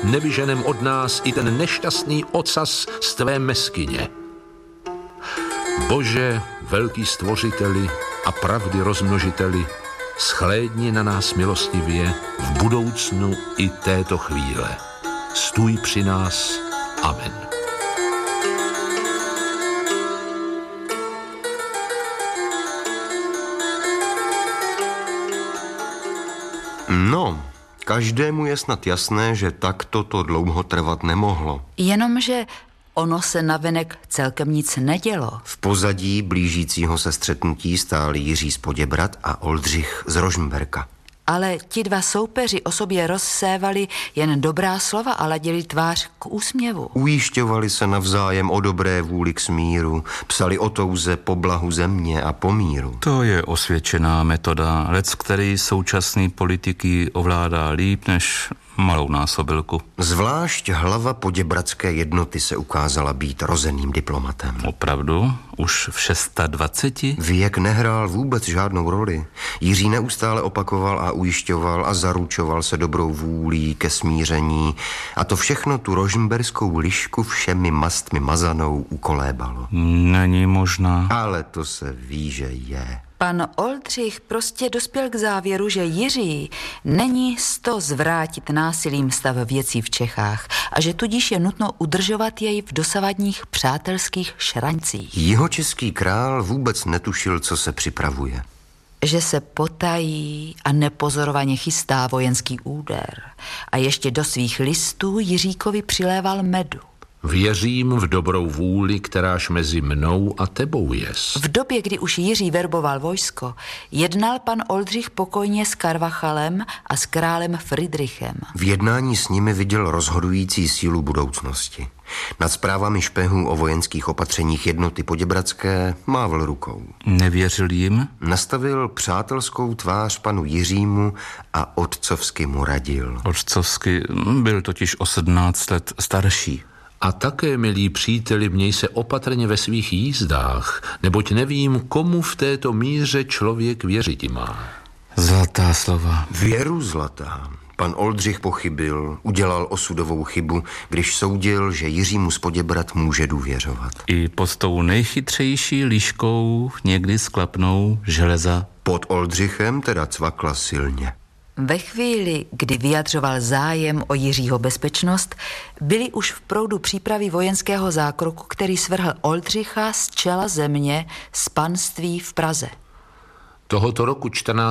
nevyženem od nás i ten nešťastný ocas z tvé meskyně. Bože, velký stvořiteli a pravdy rozmnožiteli, shlédni na nás milostivě v budoucnu i této chvíle. Stůj při nás. Amen. No, každému je snad jasné, že takto to dlouho trvat nemohlo. Jenomže ono se navenek celkem nic nedělo. V pozadí blížícího se střetnutí stáli Jiří z Poděbrad a Oldřich z Rožmberka. Ale ti dva soupeři o sobě rozsévali jen dobrá slova a ladili tvář k úsměvu. Ujišťovali se navzájem o dobré vůli k smíru, psali o touze po blahu země a po míru. To je osvědčená metoda, který současný politiky ovládá líp než malou násobilku. Zvlášť hlava poděbradské jednoty se ukázala být rozeným diplomatem. Opravdu? Už v 26? Věk nehrál vůbec žádnou roli. Jiří neustále opakoval a ujišťoval a zaručoval se dobrou vůlí ke smíření a to všechno tu rožmberskou lišku všemi mastmi mazanou ukolébalo. Není možná. Ale to se ví, že je. Pan Oldřich prostě dospěl k závěru, že Jiří není sto zvrátit násilím stav věcí v Čechách a že tudíž je nutno udržovat jej v dosavadních přátelských šraňcích. Jihočeský král vůbec netušil, co se připravuje. Že se potají a nepozorovaně chystá vojenský úder a ještě do svých listů Jiříkovi přiléval medu. Věřím v dobrou vůli, kteráž mezi mnou a tebou jest. V době, kdy už Jiří verboval vojsko, jednal pan Oldřich pokojně s Karvachalem a s králem Fridrichem. V jednání s nimi viděl rozhodující sílu budoucnosti. Nad zprávami špehů o vojenských opatřeních jednoty poděbradské mávl rukou. Nevěřil jim? Nastavil přátelskou tvář panu Jiřímu a otcovsky mu radil. Otcovsky byl totiž o 17 let starší. A také, milí příteli, měj se opatrně ve svých jízdách, neboť nevím, komu v této míře člověk věřit má. Zlatá slova. Věru zlatá. Pan Oldřich pochybil, udělal osudovou chybu, když soudil, že Jiřímu z Poděbrad může důvěřovat. I pod tou nejchytřejší liškou někdy sklapnou železa. Pod Oldřichem teda cvakla silně. Ve chvíli, kdy vyjadřoval zájem o Jiřího bezpečnost, byli už v proudu přípravy vojenského zákroku, který svrhl Oldřicha z čela země z panství v Praze. Tohoto roku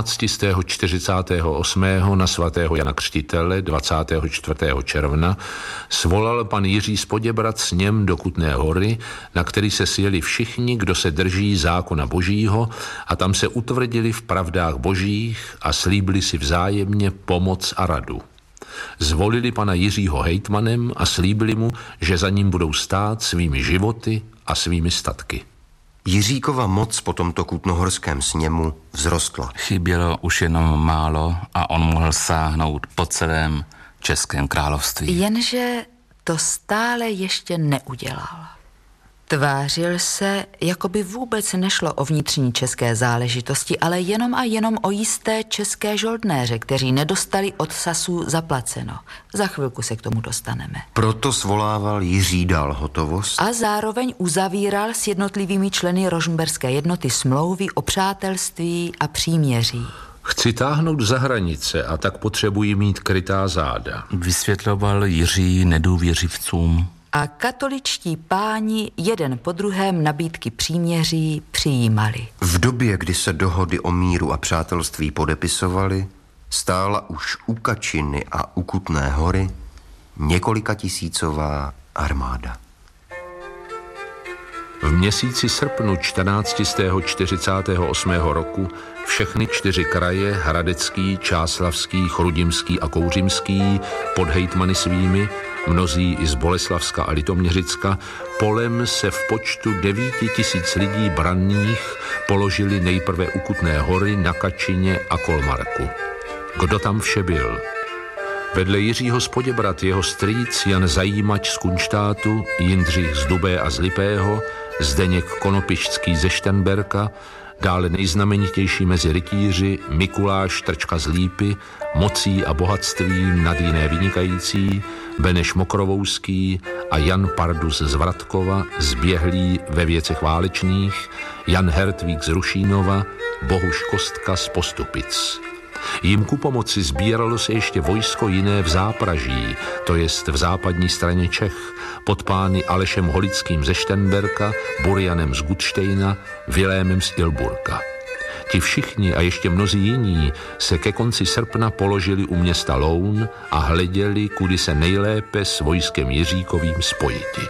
1448. na svatého Jana Křtitele 24. června svolal pan Jiří z Poděbrad sněm do Kutné Hory, na který se sjeli všichni, kdo se drží zákona božího, a tam se utvrdili v pravdách božích a slíbili si vzájemně pomoc a radu. Zvolili pana Jiřího hejtmanem a slíbili mu, že za ním budou stát svými životy a svými statky. Jiříkova moc po tomto kutnohorském sněmu vzrostla. Chybělo už jenom málo a on mohl sáhnout po celém Českém království. Jenže to stále ještě neudělal. Tvářil se, jako by vůbec nešlo o vnitřní české záležitosti, ale jenom a jenom o jisté české žoldnéře, kteří nedostali od Sasů zaplaceno. Za chvilku se k tomu dostaneme. Proto svolával Jiří dál hotovost a zároveň uzavíral s jednotlivými členy rožmberské jednoty smlouvy o přátelství a příměří. Chci táhnout za hranice a tak potřebuji mít krytá záda. Vysvětloval Jiří nedůvěřivcům. A katoličtí páni jeden po druhém nabídky příměří přijímali. V době, kdy se dohody o míru a přátelství podepisovaly, stála už u Kačiny a u Kutné Hory několikatisícová armáda. V měsíci srpnu 1448. roku všechny 4 kraje, Hradecký, Čáslavský, Chrudimský a Kouřimský, pod hejtmany svými, mnozí i z Boleslavska a Litoměřicka, polem se v počtu 9 000 lidí branných položili nejprve u Kutné Hory, na Kačině a Kolmarku. Kdo tam vše byl? Vedle Jiřího z Poděbrad jeho strýc Jan Zajímač z Kunštátu, Jindřich z Dubé a z Lipého, Zdeněk Konopišský ze Štenberka, dále nejznamenitější mezi rytíři Mikuláš Trčka z Lípy, mocí a bohatstvím nad jiné vynikající, Beneš Mokrovouský a Jan Pardus z Vratkova, zběhlí ve věcech válečných, Jan Hertvík z Rušínova, Bohuš Kostka z Postupic. Jim ku pomoci sbíralo se ještě vojsko jiné v Zápraží, to jest v západní straně Čech, pod pány Alešem Holickým ze Štenberka, Burianem z Gutštejna, Vilémem z Ilburka. Ti všichni a ještě mnozí jiní se ke konci srpna položili u města Loun a hleděli, kudy se nejlépe s vojskem Jiříkovým spojiti.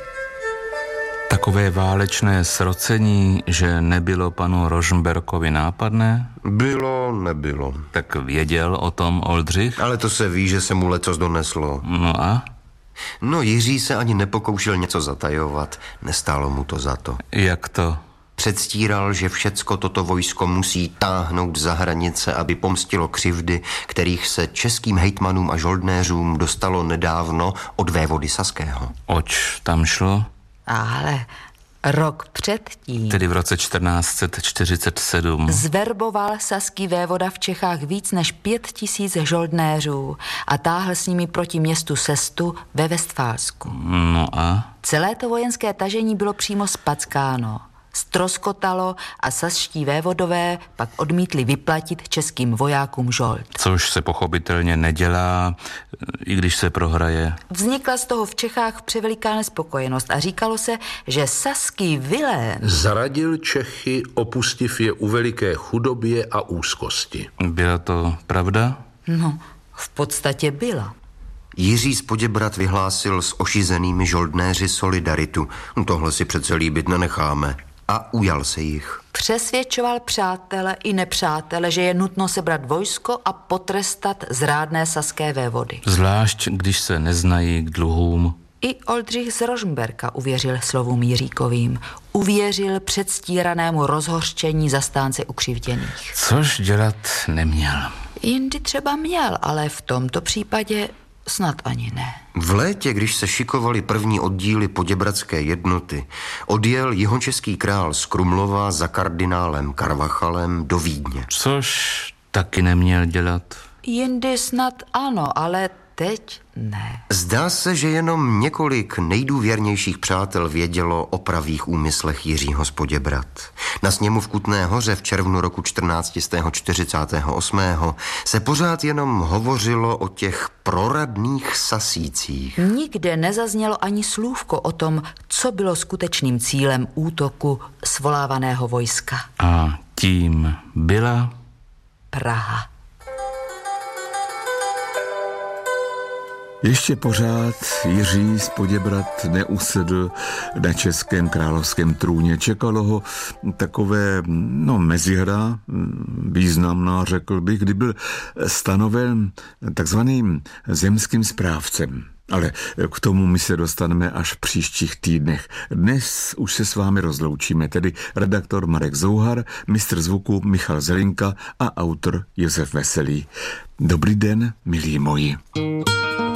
Takové válečné srocení, že nebylo panu Rožmberkovi nápadné? Bylo, nebylo. Tak věděl o tom Oldřich? Ale to se ví, že se mu lecos doneslo. No a? No, Jiří se ani nepokoušel něco zatajovat. Nestálo mu to za to. Jak to? Předstíral, že všecko toto vojsko musí táhnout za hranice, aby pomstilo křivdy, kterých se českým hejtmanům a žoldnéřům dostalo nedávno od vévody Saského. Oč tam šlo? Ale rok předtím, Tedy v roce 1447. zverboval saský vévoda v Čechách víc než 5000 žoldnéřů a táhl s nimi proti městu Sestu ve Vestfálsku. No a? Celé to vojenské tažení bylo přímo spackáno. Stroskotalo a saskští vévodové pak odmítli vyplatit českým vojákům žold. Což se pochopitelně nedělá, i když se prohraje. Vznikla z toho v Čechách převeliká nespokojenost a říkalo se, že saský Vilém Zradil Čechy, opustiv je u veliké chudobě a úzkosti. Byla to pravda? no, v podstatě byla. Jiří z Poděbrad vyhlásil s ošizenými žoldnéři solidaritu. Tohle si přece líbit nenecháme. A ujal se jich. Přesvědčoval přátele i nepřátele, že je nutno sebrat vojsko a potrestat zrádné saské vévody. Zvlášť, když se neznají k dluhům. I Oldřich z Rožmberka uvěřil slovům Jiříkovým. Uvěřil předstíranému rozhořčení zastánce ukřivděných. Což dělat neměl. Jindy třeba měl, ale v tomto případě snad ani ne. V létě, když se šikovaly první oddíly poděbradské jednoty, odjel jihočeský král z Krumlova za kardinálem Karvachalem do Vídně. Což taky neměl dělat. Jindy snad ano, ale teď ne. Zdá se, že jenom několik nejdůvěrnějších přátel vědělo o pravých úmyslech Jiřího z Poděbrad. Na sněmu v Kutné Hoře v červnu roku 1448 se pořád jenom hovořilo o těch proradných sasících. Nikde nezaznělo ani slůvko o tom, co bylo skutečným cílem útoku svolávaného vojska. A tím byla Praha. Ještě pořád Jiří z Poděbrad neusedl na českém královském trůně. Čekalo ho takové, mezihra, významná, řekl bych, kdy byl stanoven takzvaným zemským správcem. Ale k tomu my se dostaneme až v příštích týdnech. Dnes už se s vámi rozloučíme, tedy redaktor Marek Zouhar, mistr zvuku Michal Zelinka a autor Josef Veselý. Dobrý den, milí moji.